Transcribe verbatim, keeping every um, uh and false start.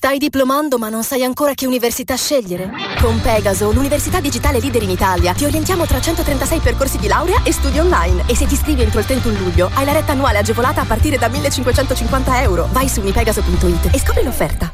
Stai diplomando ma non sai ancora che università scegliere? Con Pegaso, l'università digitale leader in Italia, ti orientiamo tra centotrentasei percorsi di laurea e studi online. E se ti iscrivi entro il trentuno luglio, hai la retta annuale agevolata a partire da millecinquecentocinquanta euro. Vai su unipegaso punto it e scopri l'offerta.